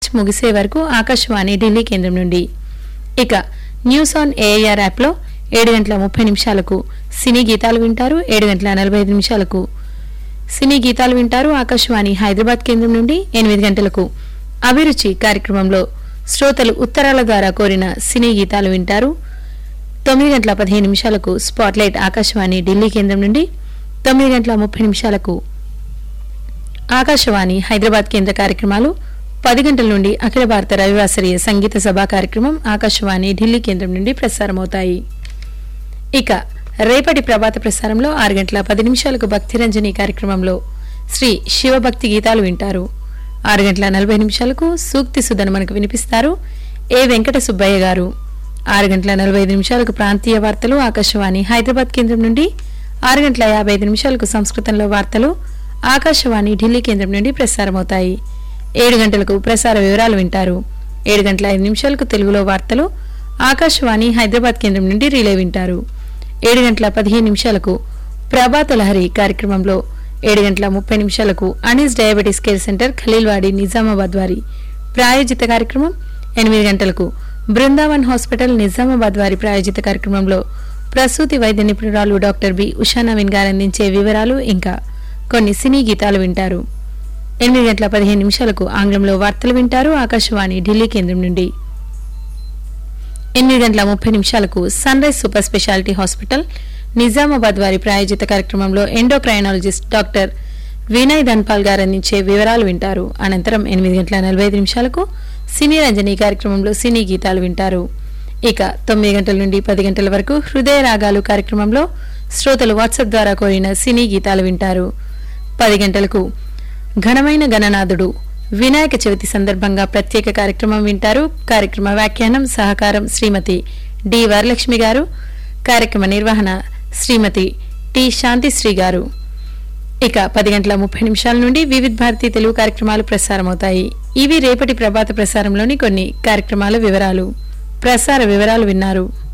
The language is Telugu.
ముగిసే వరకు ఆకాశవాణి ఢిల్లీ కేంద్రం నుండి. ఇక న్యూస్ ఆన్ ఏఐఆర్ యాప్లో 7:30 సినీ గీతాలు వింటారు. 7:45 సినీ గీతాలు వింటారు ఆకాశవాణి హైదరాబాద్ కేంద్రం నుండి. 8 గంటలకు అభిరుచి కార్యక్రమంలో శ్రోతలు ఉత్తరాల ద్వారా కోరిన సినీ గీతాలు వింటారు. 9:15 స్పాట్లైట్ ఆకాశవాణి ఢిల్లీ కేంద్రం నుండి. 9:30 ఆకాశవాణి హైదరాబాద్ కేంద్ర కార్యక్రమాలు. 10 గంటల నుండి అఖిల భారత రవివాసరీయ సంగీత సభా కార్యక్రమం ఆకాశవాణి ఢిల్లీ కేంద్రం నుండి ప్రసారమవుతాయి. ఇక రేపటి ప్రభాత ప్రసారంలో 6:10 భక్తిరంజని కార్యక్రమంలో శ్రీ శివభక్తి గీతాలు వింటారు. 6:40 సూక్తి సుధను మనకు వినిపిస్తారు ఏ వెంకట సుబ్బయ్య గారు. 6:45 ప్రాంతీయ వార్తలు ఆకాశవాణి హైదరాబాద్ కేంద్రం నుండి. 6:55 సంస్కృతంలో వార్తలు ఆకాశవాణి ఢిల్లీ కేంద్రం నుండి ప్రసారమవుతాయి. 7 గంటలకు ప్రసార వివరాలు వింటారు. 7:05 తెలుగులో వార్తలు ఆకాశవాణి హైదరాబాద్ కేంద్రం నుండి రిలే వింటారు. 7:15 ప్రభాత లహరి కార్యక్రమంలో 7:30 Anees diabetes care centre Khaleelwadi Nizamabad వారి ప్రాయోజిత కార్యక్రమం. 8 గంటలకు బృందావన్ హాస్పిటల్ నిజామాబాద్ వారి ప్రాయోజిత కార్యక్రమంలో ప్రసూతి వైద్య నిపుణురాలు డాక్టర్ బి ఉషా నవీన్ గారు అందించే వివరాలు ఇంకా కొన్ని సినీ గీతాలు వింటారు. 8:15 ఆంగ్లంలో వార్తలు వింటారు ఆకాశవాణి ఢిల్లీ కేంద్రం నుండి. 8:30 sun rise super speciality hospital Nizamabad వారి ప్రాయోజిత కార్యక్రమంలో ఎండోక్రైనాలజిస్ట్ డాక్టర్ వినయ్ ధన్పాల్ గారు అందించే వివరాలు వింటారు. అనంతరం 8:45 సినీ రంజని కార్యక్రమంలో సినీ గీతాలు వింటారు. ఇక 9 గంటల నుండి 10 గంటల వరకు హృదయ రాగాలు కార్యక్రమంలో శ్రోతలు వాట్సాప్ ద్వారా కోరిన సినీ గీతాలు వింటారు. 10 గంటలకు ఘనమైన గణనాథుడు వినాయక చవితి సందర్భంగా ప్రత్యేక కార్యక్రమం వింటారు. కార్యక్రమ వ్యాఖ్యానం సహకారం శ్రీమతి డి వరలక్ష్మి గారు. కార్యక్రమ నిర్వహణ శ్రీమతి టి శాంతిశ్రీ గారు. ఇక 10:30 నుండి వివిధ భారతీ తెలుగు కార్యక్రమాలు ప్రసారమవుతాయి. ఇవి రేపటి ప్రభాత ప్రసారంలోని కొన్ని కార్యక్రమాల వివరాలు. ప్రసార వివరాలు విన్నారు.